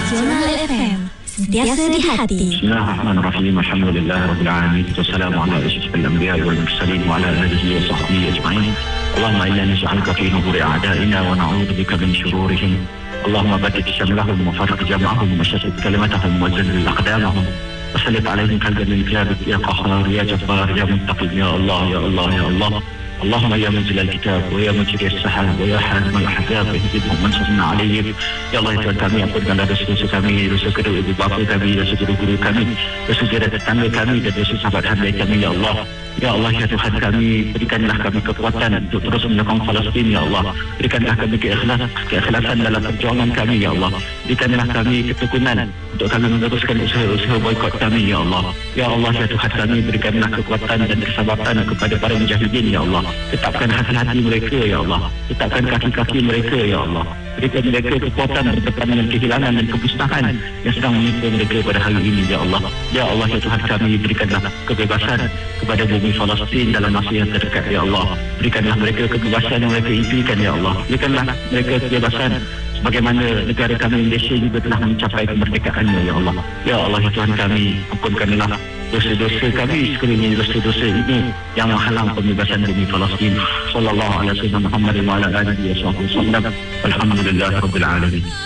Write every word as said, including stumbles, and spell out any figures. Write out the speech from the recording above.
Jurnal F M, sentiasa di hati. Bismillahirrahmanirrahim. Alhamdulillah rabbil alamin. Wassalamu ala asyrafil anbiya'i wal mursalin wa ala alihi wa sahbihi ajma'in. Allahumma inna nas'aluka fi nuburi a'da'ina wa na'udzubika min shururihim. Allahumma batik syamlahum wa farriq jam'ahum wa shattit kalimatahum wa zallil aqdamahum. وسلط عليهم قلبا من كتابك يا قهار يا جبار يا منتقم يا الله يا الله يا الله. اللهم يا منزل الكتاب ويا مجري السحاب ويا حازم الاحزاب اهدهم وانصرنا عليهم. Ya Allah, Tuhan kami, ampunkanlah dosa-dosa kami, dosa kedua ibu bapa kami, dosa guru-guru kami, dosa jiran tetangga kami dan dosa sahabat hamba kami, ya Allah. Ya Allah, ya Tuhan kami, berikanlah kami kekuatan untuk terus menyokong Palestin, ya Allah. Berikanlah kami keikhlasan, keikhlasan dalam perjuangan kami, ya Allah. Berikanlah kami ketekunan untuk kami meneruskan usaha-usaha boikot kami, ya Allah. Ya Allah, ya Tuhan kami, berikanlah kekuatan dan kesabaran kepada para mujahidin, ya Allah. Tetapkan hati-hati mereka, ya Allah. Tetapkan kaki-kaki mereka, ya Allah. Berikan mereka kekuatan berdepan dengan kehilangan dan kemusnahan yang sedang menimpa mereka pada hari ini, ya Allah. Ya Allah, ya Tuhan kami, berikanlah kebebasan kepada bumi Palestin dalam masa yang terdekat, ya Allah. Berikanlah mereka kebebasan yang mereka impikan, ya Allah. Berikanlah mereka kebebasan sebagaimana negara kami Malaysia juga telah mencapai kemerdekaannya, ya Allah. Ya Allah, ya Tuhan kami, ampunkanlah dosa-dosa kami sekalinya dosa-dosa ini yang menghalang pembebasan bumi Palestin. Sallallahu alaihi wasallam Muhammad wa ala alihi wa sahbihi wasallam. Alhamdulillah rabbil alamin.